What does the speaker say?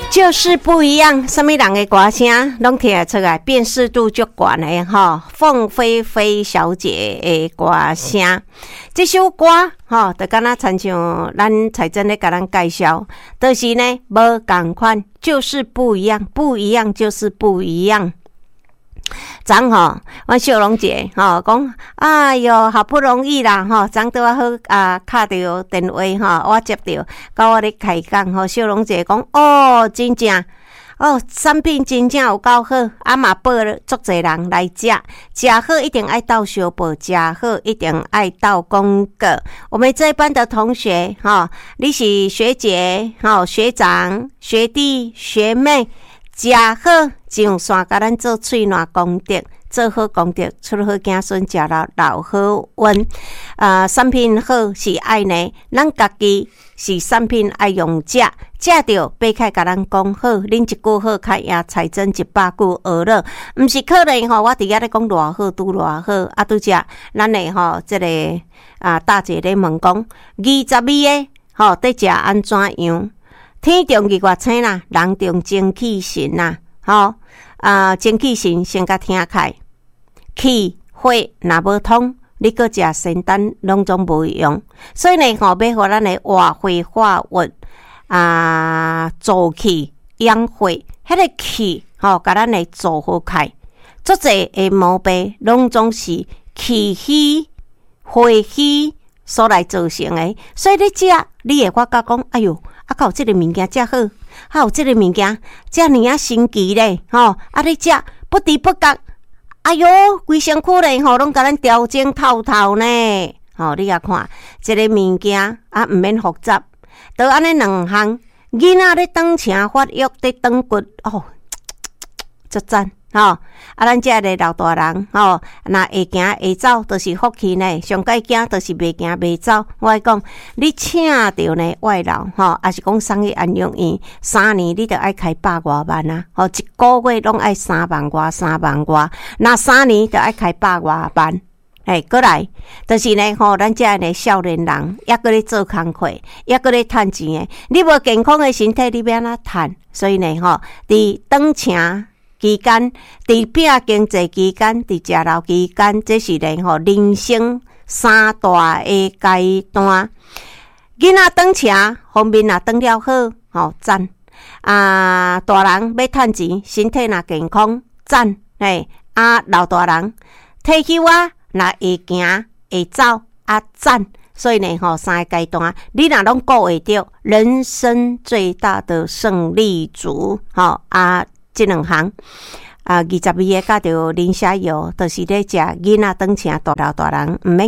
就是不一样，什么人的歌声拢听得出来，辨识度就高的哈。凤飞飞小姐的歌声，这首歌哈，就敢若亲像咱彩珍咧甲咱介绍，就是呢无同款，就是不一样，不一样就是不一样。昨吼，阮秀龙姐吼讲，哎哟，好不容易啦吼，昨倒好啊，敲着电话吼，我接着，甲我咧开讲吼，秀龙姐讲，哦，真正，哦，产品真正有够好，啊嘛报足侪人来食，食好一定爱到小报，食好一定爱到公告。我们这班的同学吼，你是学姐吼，学长、学弟、学妹。食好上山，甲咱做喙烂功德，做好功德，出好子孙，食了老好运。产品好是爱呢，咱家己是产品爱用食，食着爬开甲咱讲好，恁一句好，开赢财真100句学了，毋是可能吼，我伫遐咧讲偌好拄偌好，啊拄则咱诶吼，即个大姐咧问讲，22个吼伫食安怎样？天重日月星啦，人重精气神啦，吼精气神先甲听开，气火若无通，你搁食仙丹拢总无用。所以呢，吼要互咱的活火化运助气养火，迄个气吼，甲咱的助好开。足侪的毛病拢总是气虚、火虚所来造成的。所以你食，你会发觉讲，哎哟。啊，有这个物件遮好，还有这个物件遮尔啊神奇咧，吼！啊，你食不知不觉，哎哟，规身躯咧吼，拢甲咱调整透透呢。吼，你啊看，这个物件啊，毋免复杂，就安尼两项。囡仔咧长车发育咧长骨，哦，足赞。吼，咱遮个老大人吼，若会行会走，就是福气呢。上界行就是袂行袂走。我讲，你请着呢外劳吼，还是讲送去安养院，3年你着爱开100多万啊！吼，一个月拢爱3万外，3万外，那3年着爱开100多万。过来，就是呢吼，咱遮呢少年人，抑搁咧做工课，抑搁咧趁钱诶。你无健康诶身体，你要安怎趁？所以呢吼，伫长程期间，伫拼经济期间，伫食老期间，这是呢吼人生3大个阶段。囡仔长车方面若长了好，吼赞大人要趁钱，身体若健康赞老大人退休若会行会走赞。所以呢吼3个阶段，你若拢顾会着，人生最大的胜利组这两项22个甲着林下游，就是咧食囡仔长车大老大人毋免。